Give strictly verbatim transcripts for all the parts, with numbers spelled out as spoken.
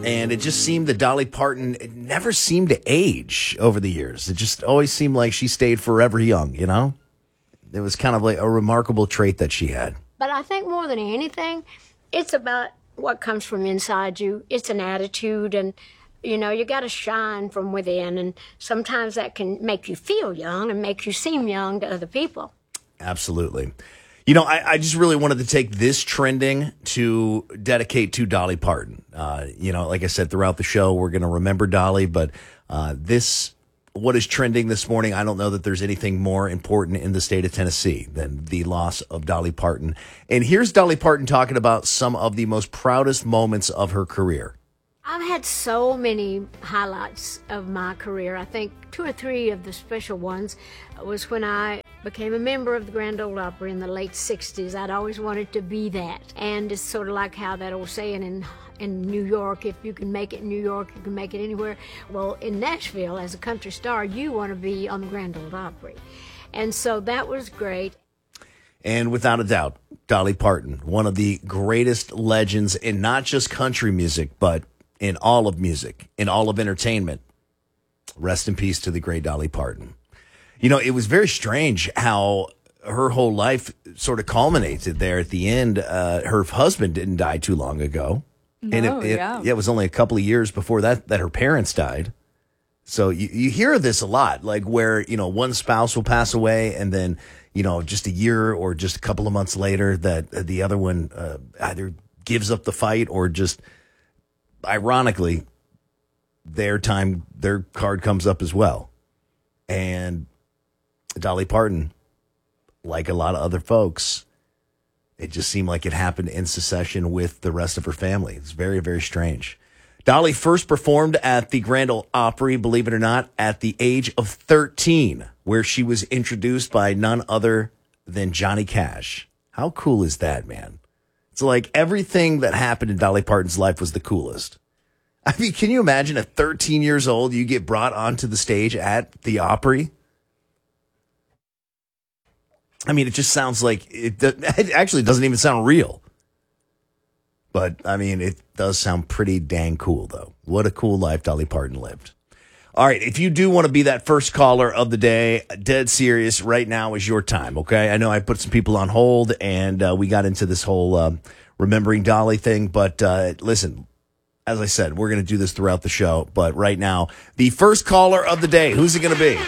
And it just seemed that Dolly Parton it never seemed to age over the years. It just always seemed like she stayed forever young, you know? It was kind of like a remarkable trait that she had. But I think more than anything, it's about what comes from inside you. It's an attitude, and, you know, you got to shine from within. And sometimes that can make you feel young and make you seem young to other people. Absolutely. You know, I, I just really wanted to take this trending to dedicate to Dolly Parton. Uh, you know, like I said, throughout the show, we're going to remember Dolly, but uh, this, what is trending this morning, I don't know that there's anything more important in the state of Tennessee than the loss of Dolly Parton. And here's Dolly Parton talking about some of the most proudest moments of her career. I've had so many highlights of my career. I think two or three of the special ones was when I became a member of the Grand Ole Opry in the late sixties. I'd always wanted to be that. And it's sort of like how that old saying in in New York, if you can make it in New York, you can make it anywhere. Well, in Nashville, as a country star, you want to be on the Grand Ole Opry. And so that was great. And without a doubt, Dolly Parton, one of the greatest legends in not just country music, but in all of music, in all of entertainment. Rest in peace to the great Dolly Parton. You know, it was very strange how her whole life sort of culminated there at the end. Uh, her husband didn't die too long ago. No, and it, it, yeah. yeah, it was only a couple of years before that that her parents died. So you, you hear this a lot, like where, you know, one spouse will pass away and then, you know, just a year or just a couple of months later that the other one uh, either gives up the fight or just, ironically, their time, their card comes up as well. And Dolly Parton, like a lot of other folks, it just seemed like it happened in succession with the rest of her family. It's very, very strange. Dolly first performed at the Grand Ole Opry, believe it or not, at the age of thirteen, where she was introduced by none other than Johnny Cash. How cool is that, man? It's like everything that happened in Dolly Parton's life was the coolest. I mean, can you imagine at thirteen years old, you get brought onto the stage at the Opry? I mean, it just sounds like it, it actually doesn't even sound real. But, I mean, it does sound pretty dang cool, though. What a cool life Dolly Parton lived. All right, if you do want to be that first caller of the day, dead serious, right now is your time, okay? I know I put some people on hold, and uh, we got into this whole um, remembering Dolly thing. But, uh, listen, as I said, we're going to do this throughout the show. But right now, the first caller of the day, who's it going to be?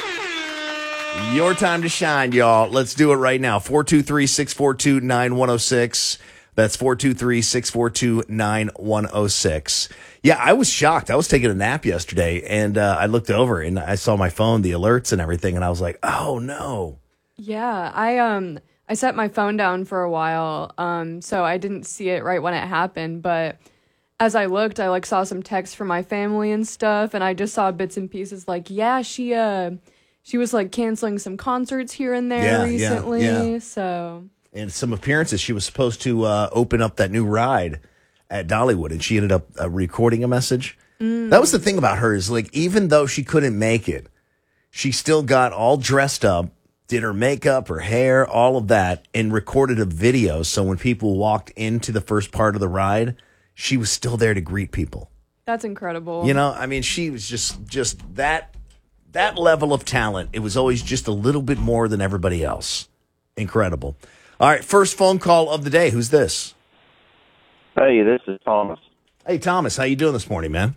Your time to shine, y'all. Let's do it right now. four two three, six four two, nine one oh six. That's four two three, six four two, nine one oh six. Yeah, I was shocked. I was taking a nap yesterday, and uh, I looked over, and I saw my phone, the alerts and everything, and I was like, oh, no. Yeah, I um I set my phone down for a while, um, so I didn't see it right when it happened, but as I looked, I like saw some texts from my family and stuff, and I just saw bits and pieces like, yeah, she uh she was like canceling some concerts here and there yeah, recently, yeah, yeah. so and some appearances. She was supposed to uh, open up that new ride at Dollywood, and she ended up uh, recording a message. Mm. That was the thing about her is, like, even though she couldn't make it, she still got all dressed up, did her makeup, her hair, all of that, and recorded a video. So when people walked into the first part of the ride, she was still there to greet people. That's incredible. You know, I mean, she was just just that that level of talent. It was always just a little bit more than everybody else. Incredible. All right, first phone call of the day. Who's this? Hey, this is Thomas. Hey, Thomas, how you doing this morning, man?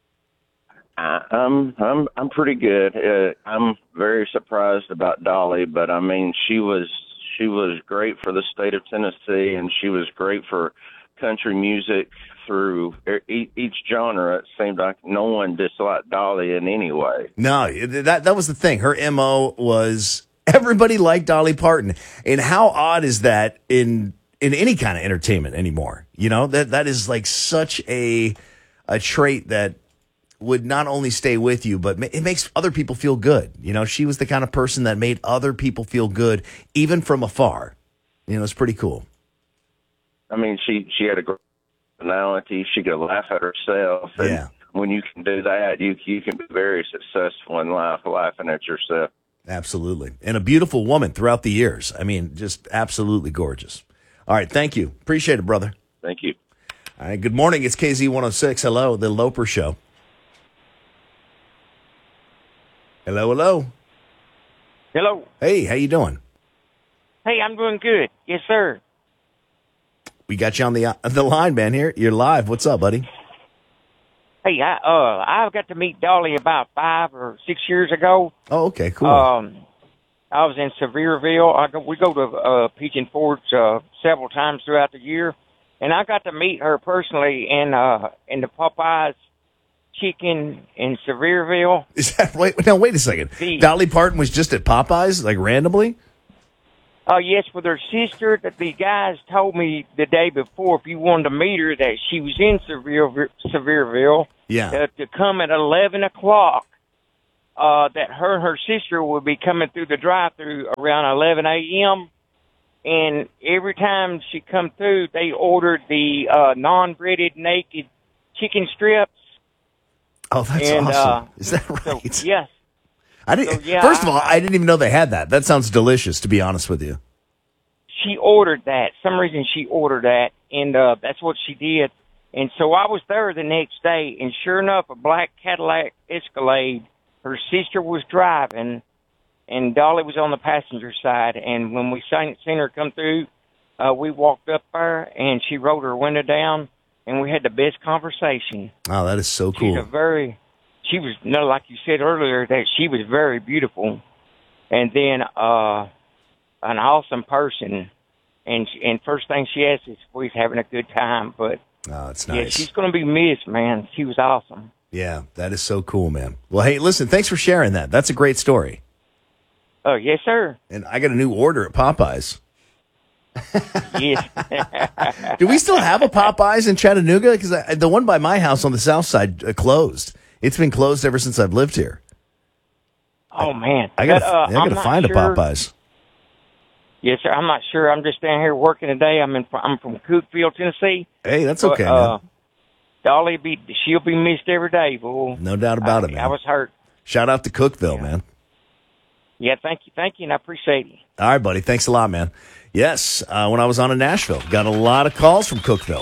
I, I'm I'm I'm pretty good. Uh, I'm very surprised about Dolly, but I mean, she was she was great for the state of Tennessee, and she was great for country music through each, each genre. It seemed like no one disliked Dolly in any way. No, that that was the thing. Her M O was everybody liked Dolly Parton, and how odd is that in in any kind of entertainment anymore? You know, that that is like such a a trait that would not only stay with you, but it makes other people feel good. You know, she was the kind of person that made other people feel good, even from afar. You know, it's pretty cool. I mean, she, she had a great personality. She could laugh at herself. And yeah. when you can do that, you you can be very successful in life, laughing at yourself. Absolutely. And a beautiful woman throughout the years. I mean, just absolutely gorgeous. All right, thank you. Appreciate it, brother. Thank you. All right, good morning. It's K Z one oh six. Hello, the Loper Show. Hello, hello. Hello. Hey, how you doing? Hey, I'm doing good. Yes, sir. We got you on the uh, the line, man. Here, you're live. What's up, buddy? Hey, I uh, I got to meet Dolly about five or six years ago. Oh, okay, cool. Um, I was in Sevierville. I go, we go to uh, Pigeon Forge uh, several times throughout the year, and I got to meet her personally in uh in the Popeyes Chicken in Sevierville. Is that wait? No, wait a second. The, Dolly Parton was just at Popeyes, like randomly. Oh, uh, yes, with her sister. That the guys told me the day before, if you wanted to meet her, that she was in Sevierville, Sevierville Yeah. uh, to come at eleven o'clock. Uh, that her and her sister would be coming through the drive-thru around eleven a.m. And every time she come through, they ordered the uh, non-breaded naked chicken strips. Oh, that's and, awesome. Uh, Is that right? So, yes. I didn't. So, yeah, first of all, I, I didn't even know they had that. That sounds delicious, to be honest with you. She ordered that. Some reason she ordered that, and uh, that's what she did. And so I was there the next day, and sure enough, a black Cadillac Escalade. Her sister was driving, and Dolly was on the passenger side. And when we seen, seen her come through, uh, we walked up there, and she rolled her window down, and we had the best conversation. Oh, that is so She's cool. a very, she was, no, like you said earlier, that she was very beautiful, and then uh, an awesome person. And she, and first thing she asked is if we was having a good time. But Oh, it's yeah, nice. she's going to be missed, man. She was awesome. Yeah, that is so cool, man. Well, hey, listen, thanks for sharing that. That's a great story. Oh, yes, sir. And I got a new order at Popeyes. Yes. Do we still have a Popeyes in Chattanooga? Because the one by my house on the south side uh, closed. It's been closed ever since I've lived here. Oh, man. I gotta, But, uh, I gotta I'm not find sure. a Popeyes. Yes, sir. I'm not sure. I'm just down here working today. I'm in. I'm from Cookeville, Tennessee. Hey, that's But, okay, uh, man. Dolly be she'll be missed every day, boy. No doubt about I, it, man. I was hurt. Shout out to Cookeville, Yeah. man. Yeah, thank you, thank you, and I appreciate it. All right, buddy. Thanks a lot, man. Yes, uh, when I was on in Nashville, got a lot of calls from Cookeville.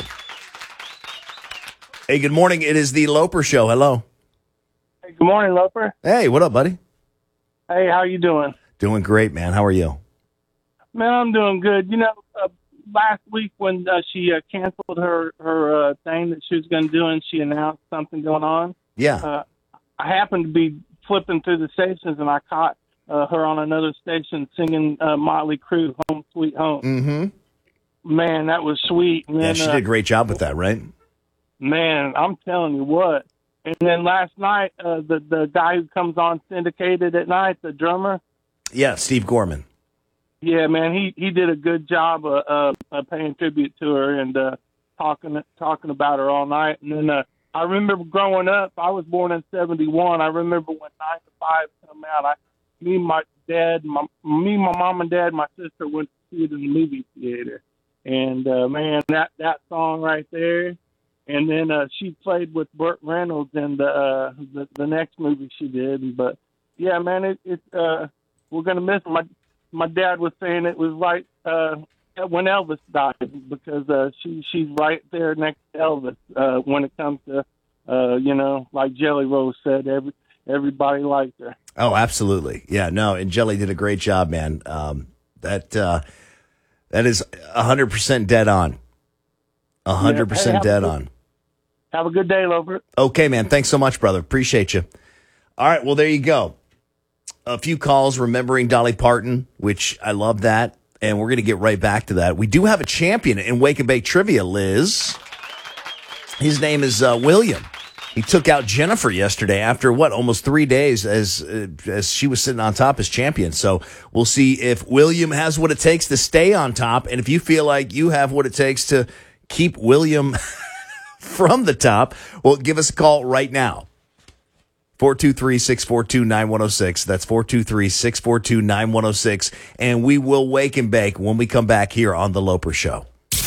Hey, good morning. It is the Loper Show. Hello. Hey, good morning, Loper. Hey, what up, buddy? Hey, how you doing? Doing great, man. How are you? Man, I'm doing good. You know, uh, last week when uh, she uh, canceled her her uh, thing that she was going to do, and she announced something going on. Yeah. Uh, I happened to be flipping through the stations, and I caught uh, her on another station singing uh, Motley Crue, "Home Sweet Home." Mm-hmm. Man, that was sweet. And Yeah, then, she uh, did a great job with that, right? Man, I'm telling you what. And then last night, uh, the the guy who comes on syndicated at night, the drummer. Yeah, Steve Gorman. Yeah, man, he, he did a good job of uh, uh, paying tribute to her and uh, talking talking about her all night. And then uh, I remember growing up. I was born in seventy-one. I remember when Nine to Five came out. I, me, my dad, my me, my mom and dad, my sister went to see it in the movie theater. And uh, man, that that song right there. And then uh, she played with Burt Reynolds in the, uh, the the next movie she did. But yeah, man, it it uh, we're gonna miss her. My my dad was saying it was right uh, when Elvis died because uh, she she's right there next to Elvis uh, when it comes to uh, you know, like Jelly Roll said, every everybody liked her. Oh, absolutely. Yeah, no, and Jelly did a great job, man. Um, that uh, that is one hundred percent dead on. one hundred percent Yeah, hey, dead have a on. good- Have a good day, Lover. Okay, man. Thanks so much, brother. Appreciate you. All right, well, there you go. A few calls remembering Dolly Parton, which I love that, and we're going to get right back to that. We do have a champion in Wake and Bake Trivia, Liz. His name is uh, William. He took out Jennifer yesterday after, what, almost three days as uh, as she was sitting on top as champion. So we'll see if William has what it takes to stay on top, and if you feel like you have what it takes to keep William from the top, well, give us a call right now. four two three, six four two, nine one zero six. That's four two three, six four two, nine one zero six. And we will wake and bake when we come back here on The Loper Show.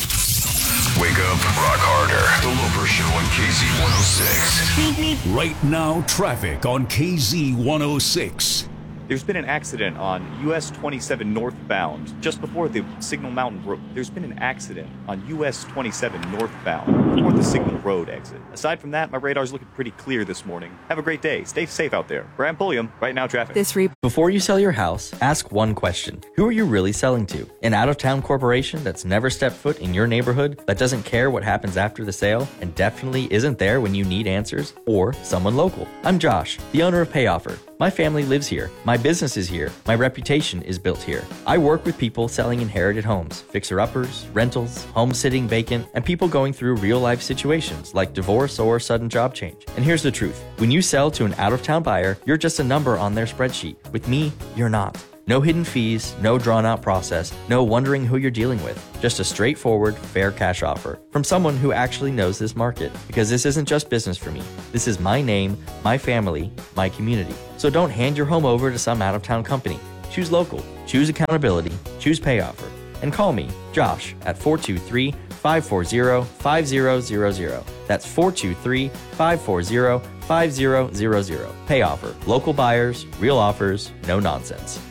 Wake up, rock harder. The Loper Show on K Z one oh six. Right now, traffic on K Z one oh six. There's been an accident on U S twenty-seven northbound, just before the Signal Mountain Road. There's been an accident on U S twenty-seven northbound, before the Signal Road exit. Aside from that, my radar's looking pretty clear this morning. Have a great day. Stay safe out there. Graham Pulliam, Right Now Traffic. This re- Before you sell your house, ask one question. Who are you really selling to? An out-of-town corporation that's never stepped foot in your neighborhood, that doesn't care what happens after the sale, and definitely isn't there when you need answers? Or someone local? I'm Josh, the owner of PayOffer. My family lives here. My business is here. My reputation is built here. I work with people selling inherited homes, fixer-uppers, rentals, home sitting vacant, and people going through real-life situations like divorce or sudden job change. And here's the truth. When you sell to an out-of-town buyer, you're just a number on their spreadsheet. With me, you're not. No hidden fees, no drawn-out process, no wondering who you're dealing with. Just a straightforward, fair cash offer from someone who actually knows this market. Because this isn't just business for me. This is my name, my family, my community. So don't hand your home over to some out-of-town company. Choose local, choose accountability, choose PayOffer. And call me, Josh, at four two three, five four zero, five zero zero zero. That's four two three, five four zero, five zero zero zero. PayOffer. Local buyers, real offers, no nonsense.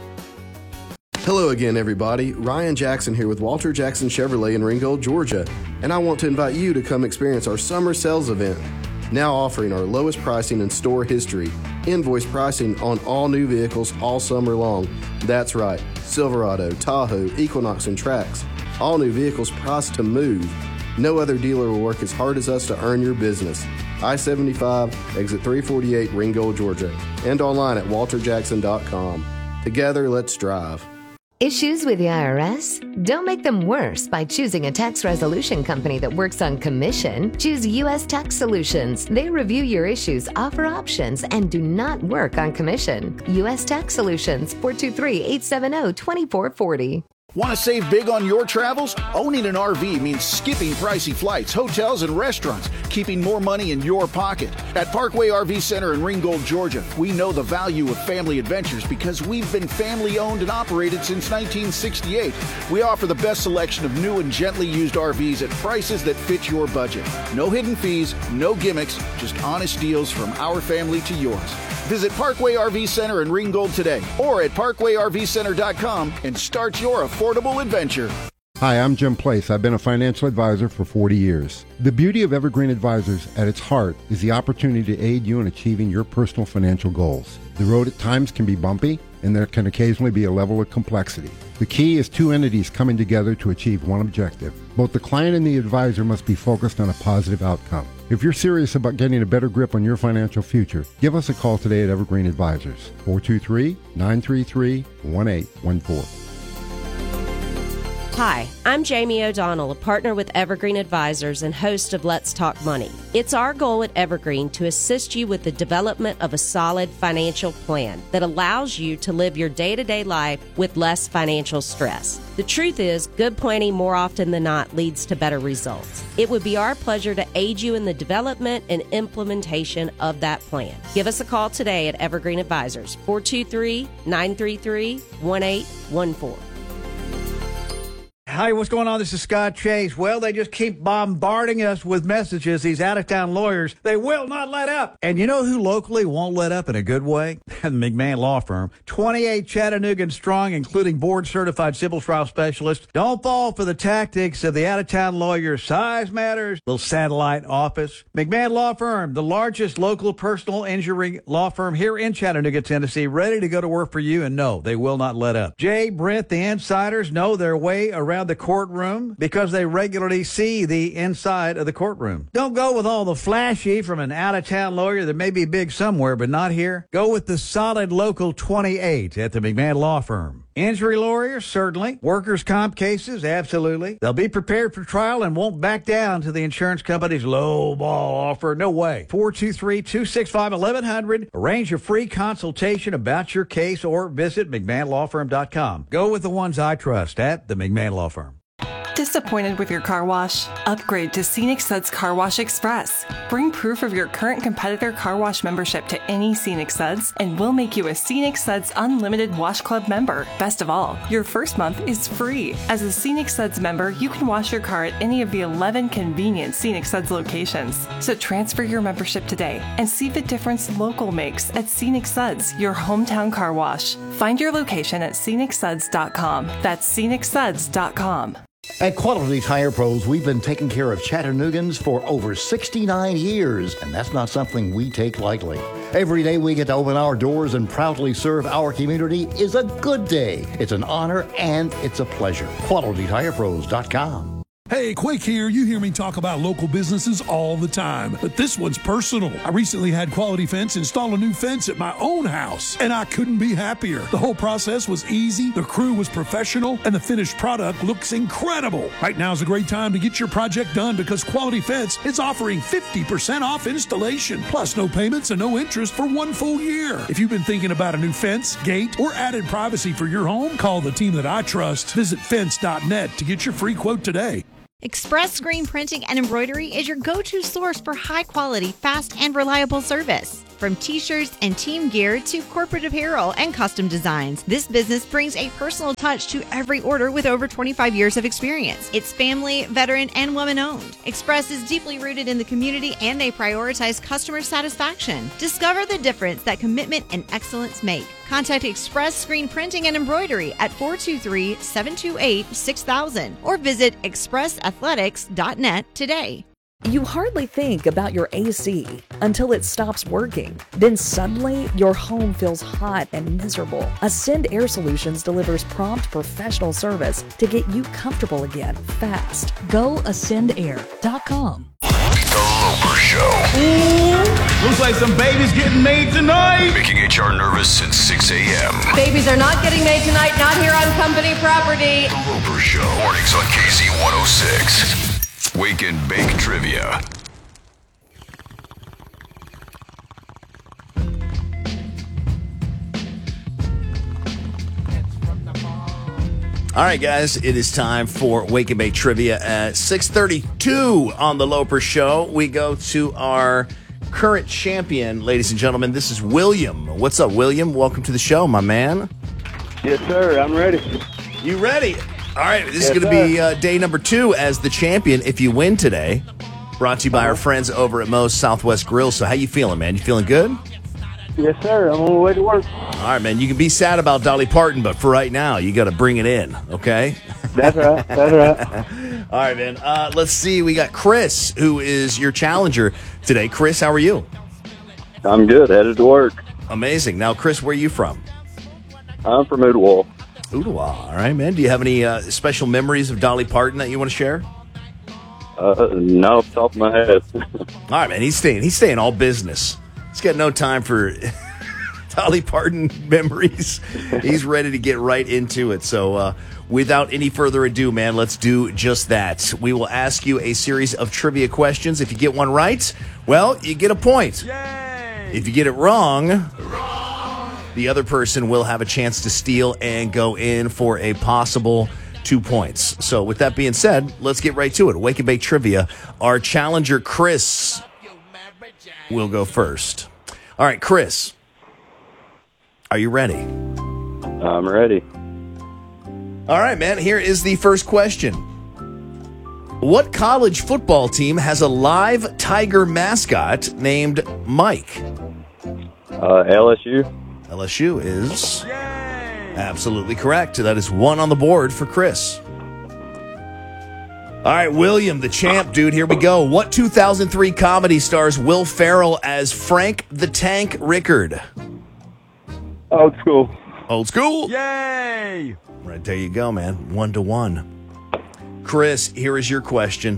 Hello again, everybody. Ryan Jackson here with Walter Jackson Chevrolet in Ringgold, Georgia, and I want to invite you to come experience our summer sales event. Now offering our lowest pricing in store history, invoice pricing on all new vehicles all summer long. That's right, Silverado, Tahoe, Equinox, and Trax. All new vehicles priced to move. No other dealer will work as hard as us to earn your business. I seventy-five, exit three forty-eight, Ringgold, Georgia, and online at walter jackson dot com. Together, let's drive. Issues with the I R S? Don't make them worse by choosing a tax resolution company that works on commission. Choose U S Tax Solutions. They review your issues, offer options, and do not work on commission. U S Tax Solutions, four two three, eight seven zero, two four four zero. Want to save big on your travels? Owning an R V means skipping pricey flights, hotels, and restaurants, keeping more money in your pocket. At Parkway R V Center in Ringgold, Georgia, we know the value of family adventures because we've been family-owned and operated since nineteen sixty-eight. We offer the best selection of new and gently used R Vs at prices that fit your budget. No hidden fees, no gimmicks, just honest deals from our family to yours. Visit Parkway R V Center in Ringgold today or at parkway r v center dot com and start your affordable adventure. Hi, I'm Jim Place. I've been a financial advisor for forty years. The beauty of Evergreen Advisors at its heart is the opportunity to aid you in achieving your personal financial goals. The road at times can be bumpy, and there can occasionally be a level of complexity. The key is two entities coming together to achieve one objective. Both the client and the advisor must be focused on a positive outcome. If you're serious about getting a better grip on your financial future, give us a call today at Evergreen Advisors, four two three, nine three three, one eight one four. Hi, I'm Jamie O'Donnell, a partner with Evergreen Advisors and host of Let's Talk Money. It's our goal at Evergreen to assist you with the development of a solid financial plan that allows you to live your day-to-day life with less financial stress. The truth is, good planning more often than not leads to better results. It would be our pleasure to aid you in the development and implementation of that plan. Give us a call today at Evergreen Advisors, four two three, nine three three, one eight one four. Hi, what's going on? This is Scott Chase. Well, they just keep bombarding us with messages, these out-of-town lawyers. They will not let up. And you know who locally won't let up in a good way? The McMahon Law Firm. twenty-eight Chattanooga strong, including board-certified civil trial specialists. Don't fall for the tactics of the out-of-town lawyers. Size matters. Little satellite office. McMahon Law Firm, the largest local personal injury law firm here in Chattanooga, Tennessee, ready to go to work for you. And no, they will not let up. Jay, Brent, the insiders know their way around the courtroom because they regularly see the inside of the courtroom. Don't go with all the flashy from an out-of-town lawyer that may be big somewhere but not here. Go with the solid local twenty-eight at the McMahon Law Firm. Injury lawyers, certainly. Workers' comp cases, absolutely. They'll be prepared for trial and won't back down to the insurance company's low ball offer. No way. four two three, two six five, one one zero zero. Arrange a free consultation about your case or visit mcmahon law firm dot com. Go with the ones I trust at the McMahon Law Firm. disappointed with your car wash? Upgrade to Scenic Suds Car Wash Express. Bring proof of your current competitor car wash membership to any Scenic Suds, and we'll make you a Scenic Suds Unlimited Wash Club member. Best of all, your first month is free. As a Scenic Suds member, you can wash your car at any of the eleven convenient Scenic Suds locations. So transfer your membership today and see the difference local makes at Scenic Suds, your hometown car wash. Find your location at scenic suds dot com. That's scenic suds dot com. At Quality Tire Pros, we've been taking care of Chattanoogan's for over sixty-nine years, and that's not something we take lightly. Every day we get to open our doors and proudly serve our community is a good day. It's an honor and it's a pleasure. quality tire pros dot com. Hey, Quake here. You hear me talk about local businesses all the time, but this one's personal. I recently had Quality Fence install a new fence at my own house, and I couldn't be happier. The whole process was easy, the crew was professional, and the finished product looks incredible. Right now is a great time to get your project done because Quality Fence is offering fifty percent off installation, plus no payments and no interest for one full year. If you've been thinking about a new fence, gate, or added privacy for your home, call the team that I trust. Visit fence dot net to get your free quote today. Express Screen Printing and Embroidery is your go-to source for high-quality, fast, and reliable service. From t-shirts and team gear to corporate apparel and custom designs, this business brings a personal touch to every order with over twenty-five years of experience. It's family, veteran, and woman-owned. Express is deeply rooted in the community and they prioritize customer satisfaction. Discover the difference that commitment and excellence make. Contact Express Screen Printing and Embroidery at four two three, seven two eight, six thousand or visit express athletics dot net today. You hardly think about your A C until it stops working. Then suddenly, your home feels hot and miserable. Ascend Air Solutions delivers prompt professional service to get you comfortable again fast. Go ascend air dot com. The Loper Show. Ooh, looks like some babies getting made tonight. Making H R nervous since six a.m. Babies are not getting made tonight, not here on company property. The Loper Show. Mornings on K Z one oh six. Wake and Bake Trivia. All right, guys, it is time for Wake and Bake Trivia at six thirty-two on The Loper Show. We go to our current champion, ladies and gentlemen. This is William. What's up, William? Welcome to the show, my man. Yes, sir. I'm ready. You ready? All right, this yes, is going to be uh, day number two as the champion if you win today. Brought to you by our friends over at Moe's Southwest Grill. So how you feeling, man? You feeling good? Yes, sir. I'm on the way to work. All right, man. You can be sad about Dolly Parton, but for right now, you got to bring it in, okay? That's right. That's right. All right, man. Uh, let's see. We got Chris, who is your challenger today. Chris, how are you? I'm good. Headed to work. Amazing. Now, Chris, where are you from? I'm from Ottawa. Ottawa. All right, man. Do you have any uh, special memories of Dolly Parton that you want to share? Uh, no, off the top of my head. All right, man. He's staying. He's staying all business. He's got no time for Dolly Parton memories. He's ready to get right into it. So, uh, without any further ado, man, let's do just that. We will ask you a series of trivia questions. If you get one right, well, you get a point. Yay! If you get it wrong. The other person will have a chance to steal and go in for a possible two points. So with that being said, let's get right to it. Wake and Bake Trivia. Our challenger, Chris, will go first. All right, Chris, are you ready? I'm ready. All right, man. Here is the first question. What college football team has a live tiger mascot named Mike? Uh, L S U. L S U is absolutely correct. That is one on the board for Chris. All right, William, the champ, dude. Here we go. What two thousand three comedy stars Will Ferrell as Frank the Tank Rickard? Old School. Old School. Yay! Right, there you go, man. One to one. Chris, here is your question.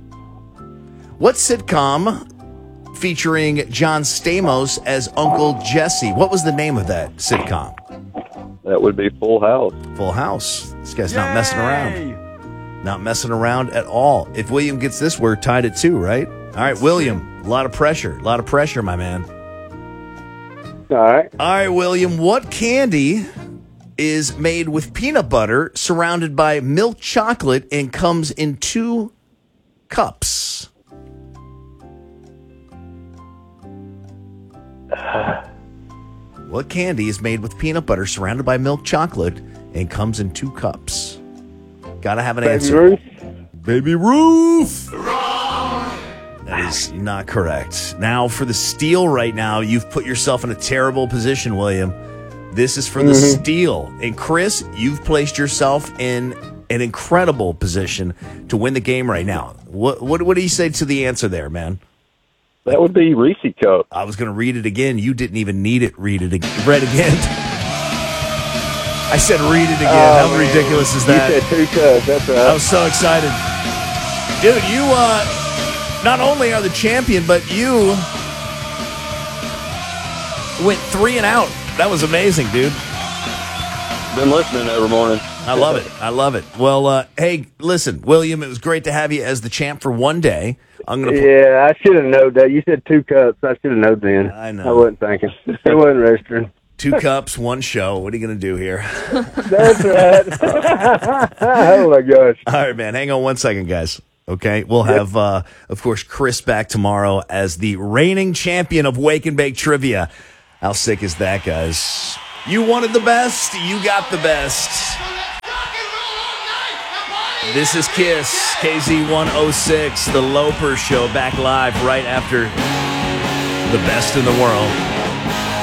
What sitcom featuring John Stamos as Uncle Jesse? What was the name of that sitcom? That would be Full House. Full House. This guy's Yay! Not messing around. Not messing around at all. If William gets this, we're tied at two, right? All right, William, a lot of pressure. A lot of pressure, my man. All right. All right, William, what candy is made with peanut butter surrounded by milk chocolate and comes in two cups? What candy is made with peanut butter surrounded by milk chocolate and comes in two cups? Gotta have an Baby answer. Ruth? Baby Ruth! That is not correct. Now, for the steal right now, you've put yourself in a terrible position, William. This is for the Mhm. steal. And Chris, you've placed yourself in an incredible position to win the game right now. What what, what do you say to the answer there, man? That would be Reese Cup. I was going to read it again. You didn't even need it. Read it again. Read again. I said read it again. Oh, How man. ridiculous is that? You said two cups. That's right. I was so excited. Dude, you uh, not only are the champion, but you went three and out. That was amazing, dude. Been listening every morning. I love it. I love it. Well, uh, hey, listen, William, it was great to have you as the champ for one day. I'm gonna. Yeah, I should have known that. You said two cups. I should have known then. I know. I wasn't thinking. It wasn't registering. Two cups, one show. What are you going to do here? That's right. Oh, my gosh. All right, man. Hang on one second, guys. Okay. We'll have, uh, of course, Chris back tomorrow as the reigning champion of Wake and Bake Trivia. How sick is that, guys? You wanted the best. You got the best. This is Kiss, K Z one oh six, the Loper Show, back live right after the best in the world.